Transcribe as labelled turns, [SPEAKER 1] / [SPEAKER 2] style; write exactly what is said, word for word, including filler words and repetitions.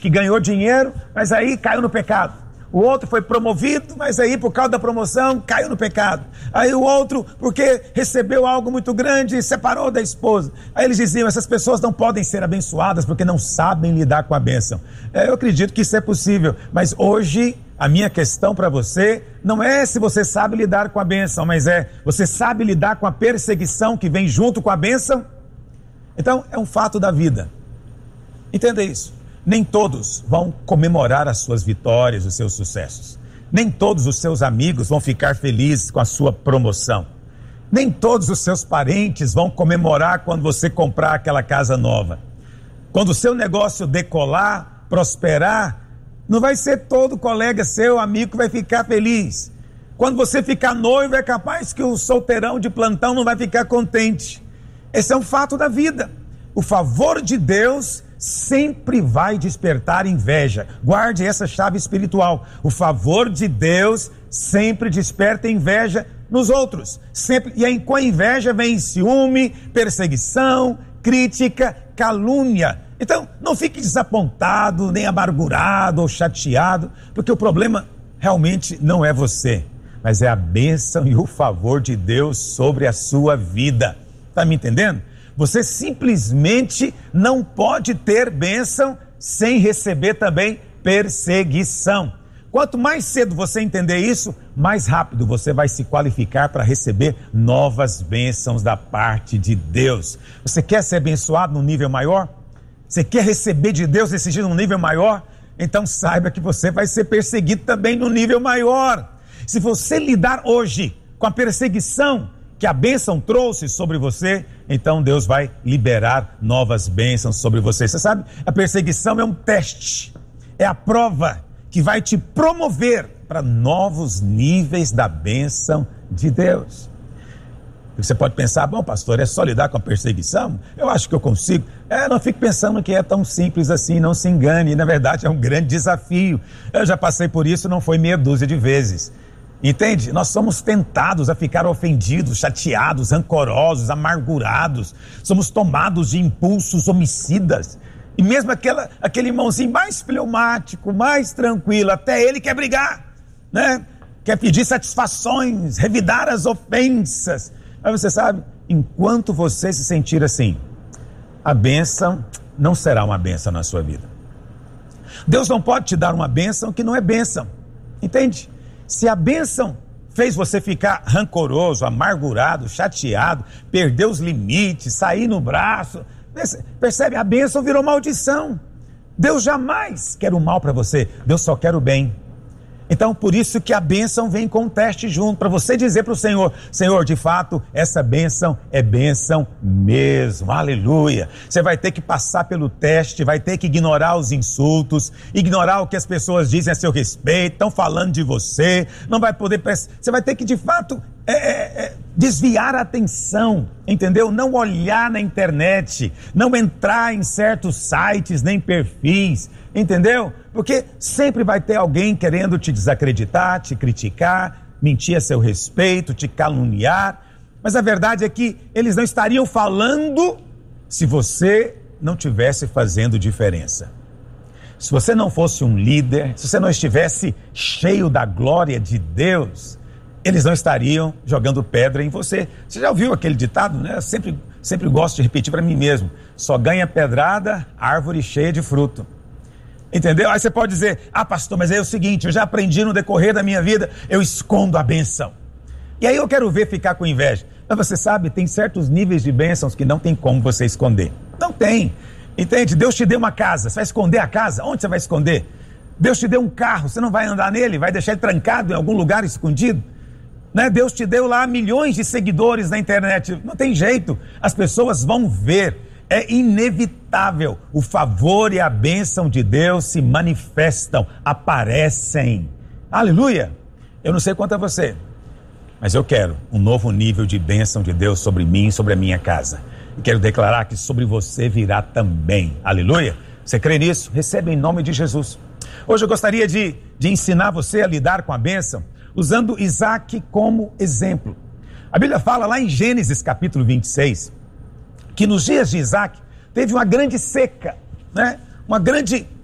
[SPEAKER 1] que ganhou dinheiro, mas aí caiu no pecado. O outro foi promovido, mas aí por causa da promoção caiu no pecado. Aí o outro, porque recebeu algo muito grande, separou da esposa. Aí eles diziam, essas pessoas não podem ser abençoadas porque não sabem lidar com a bênção. É, eu acredito que isso é possível, mas hoje a minha questão para você não é se você sabe lidar com a bênção, mas é, você sabe lidar com a perseguição que vem junto com a bênção? Então, é um fato da vida. Entenda isso. Nem todos vão comemorar as suas vitórias, os seus sucessos. Nem todos os seus amigos vão ficar felizes com a sua promoção. Nem todos os seus parentes vão comemorar quando você comprar aquela casa nova. Quando o seu negócio decolar, prosperar, não vai ser todo colega seu, amigo, que vai ficar feliz. Quando você ficar noivo, é capaz que o solteirão de plantão não vai ficar contente. Esse é um fato da vida. O favor de Deus sempre vai despertar inveja. Guarde essa chave espiritual. O favor de Deus sempre desperta inveja nos outros. Sempre. E aí, com a inveja vem ciúme, perseguição, crítica, calúnia. Então, não fique desapontado, nem amargurado ou chateado, porque o problema realmente não é você, mas é a bênção e o favor de Deus sobre a sua vida. Está me entendendo? Você simplesmente não pode ter bênção sem receber também perseguição. Quanto mais cedo você entender isso, mais rápido você vai se qualificar para receber novas bênçãos da parte de Deus. Você quer ser abençoado num nível maior? Você quer receber de Deus esse dia num nível maior? Então saiba que você vai ser perseguido também no nível maior. Se você lidar hoje com a perseguição que a bênção trouxe sobre você, então Deus vai liberar novas bênçãos sobre você. Você sabe, a perseguição é um teste, é a prova que vai te promover para novos níveis da bênção de Deus. Você pode pensar, bom, pastor, é só lidar com a perseguição? Eu acho que eu consigo. É, não fique pensando que é tão simples assim, não se engane. Na verdade, é um grande desafio. Eu já passei por isso, não foi meia dúzia de vezes. Entende? Nós somos tentados a ficar ofendidos, chateados, rancorosos, amargurados. Somos tomados de impulsos homicidas. E mesmo aquela, aquele irmãozinho mais fleumático, mais tranquilo, até ele quer brigar, né? Quer pedir satisfações, revidar as ofensas. Mas você sabe, enquanto você se sentir assim, a bênção não será uma bênção na sua vida. Deus não pode te dar uma bênção que não é bênção. Entende? Se a bênção fez você ficar rancoroso, amargurado, chateado, perder os limites, sair no braço, percebe? A bênção virou maldição. Deus jamais quer o mal para você, Deus só quer o bem. Então, por isso que a bênção vem com um teste junto, para você dizer para o Senhor, Senhor, de fato, essa bênção é bênção mesmo, aleluia. Você vai ter que passar pelo teste, vai ter que ignorar os insultos, ignorar o que as pessoas dizem a seu respeito, estão falando de você, não vai poder, você vai ter que, de fato, é, é, é, desviar a atenção, entendeu? Não olhar na internet, não entrar em certos sites, nem perfis, entendeu? Porque sempre vai ter alguém querendo te desacreditar, te criticar, mentir a seu respeito, te caluniar. Mas a verdade é que eles não estariam falando se você não tivesse fazendo diferença. Se você não fosse um líder, se você não estivesse cheio da glória de Deus, eles não estariam jogando pedra em você. Você já ouviu aquele ditado, né? Eu sempre, sempre gosto de repetir para mim mesmo. Só ganha pedrada árvore cheia de fruto. Entendeu? Aí você pode dizer, ah, pastor, mas é o seguinte, eu já aprendi no decorrer da minha vida, eu escondo a bênção. E aí eu quero ver ficar com inveja. Mas você sabe, tem certos níveis de bênçãos que não tem como você esconder. Não tem. Entende? Deus te deu uma casa, você vai esconder a casa? Onde você vai esconder? Deus te deu um carro, você não vai andar nele, vai deixar ele trancado em algum lugar escondido? Né? Deus te deu lá milhões de seguidores na internet, não tem jeito, as pessoas vão ver. É inevitável, o favor e a bênção de Deus se manifestam, aparecem. Aleluia! Eu não sei quanto a você, mas eu quero um novo nível de bênção de Deus sobre mim, sobre a minha casa. E quero declarar que sobre você virá também. Aleluia! Você crê nisso? Receba em nome de Jesus. Hoje eu gostaria de, de ensinar você a lidar com a bênção, usando Isaac como exemplo. A Bíblia fala lá em Gênesis capítulo vinte e seis, que nos dias de Isaac teve uma grande seca, né? Uma grande